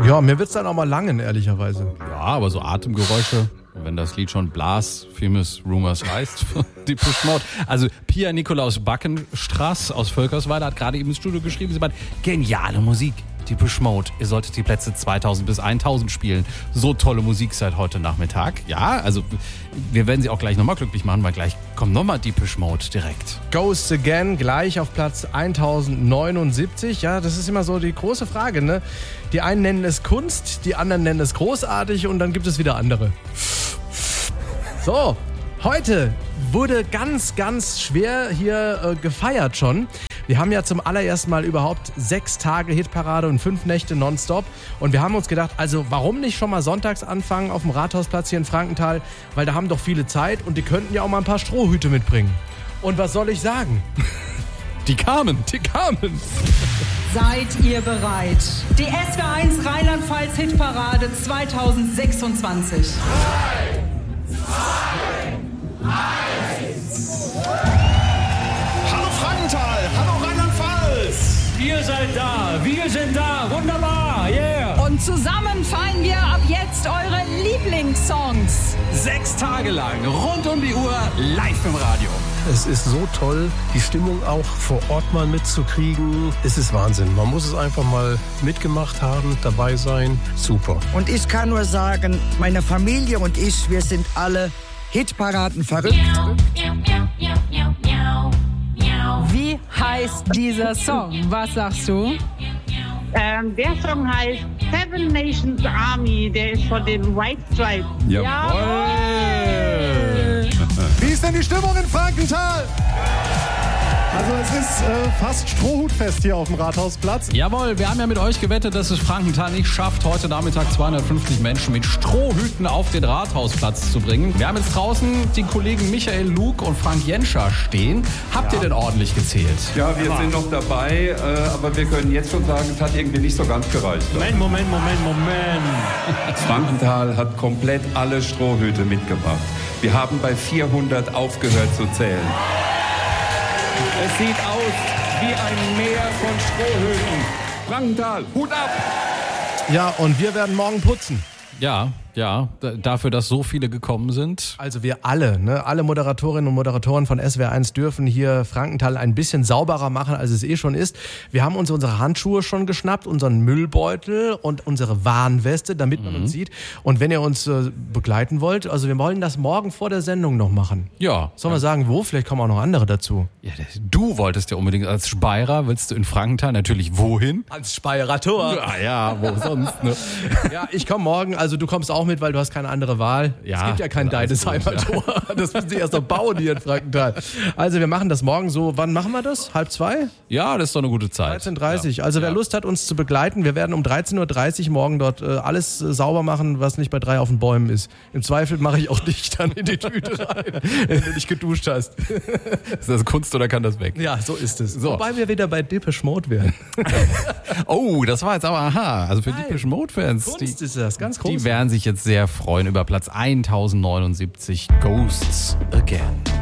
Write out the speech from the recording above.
Ja, mir wird's dann auch mal langen, ehrlicherweise. Ja, aber so Atemgeräusche, wenn das Lied schon Blast, Famous Rumors heißt, die Push-Mode. Also Pia Nikolaus Backenstraß aus Völkersweiler hat gerade eben ins Studio geschrieben, sie meint, geniale Musik. Die Push-Mode. Ihr solltet die Plätze 2000 bis 1000 spielen. So tolle Musik seit heute Nachmittag. Ja, also wir werden sie auch gleich nochmal glücklich machen, weil gleich kommt nochmal die Push-Mode direkt. Ghosts Again, gleich auf Platz 1079. Ja, das ist immer so die große Frage, ne? Die einen nennen es Kunst, die anderen nennen es großartig und dann gibt es wieder andere. So, heute wurde ganz, ganz schwer hier gefeiert schon. Wir haben ja zum allerersten Mal überhaupt 6 Tage Hitparade und 5 Nächte nonstop. Und wir haben uns gedacht, also warum nicht schon mal sonntags anfangen auf dem Rathausplatz hier in Frankenthal? Weil da haben doch viele Zeit und die könnten ja auch mal ein paar Strohhüte mitbringen. Und was soll ich sagen? Die kamen. Seid ihr bereit? Die SW1 Rheinland-Pfalz Hitparade 2026. 3, 2, 1. Hallo Frankenthal, hallo Rheinland-Pfalz. Ihr seid da, wir sind da, wunderbar, yeah. Und zusammen feiern wir ab jetzt eure Lieblingssongs. 6 Tage lang, rund um die Uhr, live im Radio. Es ist so toll, die Stimmung auch vor Ort mal mitzukriegen. Es ist Wahnsinn. Man muss es einfach mal mitgemacht haben, dabei sein. Super. Und ich kann nur sagen, meine Familie und ich, wir sind alle Hitparaden verrückt. Wie heißt dieser Song? Was sagst du? Der Song heißt Seven Nations Army, der ist von den White Stripes. Jawohl! Wie ist denn die Stimmung in Frankenthal? Also es ist fast Strohhutfest hier auf dem Rathausplatz. Jawohl, wir haben ja mit euch gewettet, dass es Frankenthal nicht schafft, heute Nachmittag 250 Menschen mit Strohhüten auf den Rathausplatz zu bringen. Wir haben jetzt draußen die Kollegen Michael Luke und Frank Jenscher stehen. Habt ihr denn ordentlich gezählt? Ja, wir sind noch dabei, aber wir können jetzt schon sagen, es hat irgendwie nicht so ganz gereicht. Moment. Frankenthal hat komplett alle Strohhüte mitgebracht. Wir haben bei 400 aufgehört zu zählen. Es sieht aus wie ein Meer von Strohhüten. Frankenthal, Hut ab! Ja, und wir werden morgen putzen. Ja, dafür, dass so viele gekommen sind. Also wir alle, ne? Alle Moderatorinnen und Moderatoren von SWR1 dürfen hier Frankenthal ein bisschen sauberer machen, als es schon ist. Wir haben uns unsere Handschuhe schon geschnappt, unseren Müllbeutel und unsere Warnweste, damit man uns sieht. Und wenn ihr uns begleiten wollt, also wir wollen das morgen vor der Sendung noch machen. Ja. Sollen wir sagen, wo? Vielleicht kommen auch noch andere dazu. Ja, du wolltest ja unbedingt als Speyerer, willst du in Frankenthal natürlich wohin? Ans Speyerer Tor. Ja, wo sonst, ne? Ja, ich komme morgen, also du kommst auch mit, weil du hast keine andere Wahl. Ja, es gibt ja kein Deidesheimer Tor. Das müssen sie erst noch bauen hier in Frankenthal. Also wir machen das morgen so, wann machen wir das? 1:30? Ja, das ist doch eine gute Zeit. 13:30. Also wer Lust hat, uns zu begleiten, wir werden um 13:30 Uhr morgen dort alles sauber machen, was nicht bei 3 auf den Bäumen ist. Im Zweifel mache ich auch dich dann in die Tüte rein, wenn du dich geduscht hast. Ist das Kunst oder kann das weg? Ja, so ist es. So. Wobei wir wieder bei Depeche Mode wären. Oh, das war jetzt aber aha. Also für Depeche Mode-Fans, Kunst ist das, ganz groß. die werden sich jetzt sehr freuen über Platz 1079, Ghosts Again.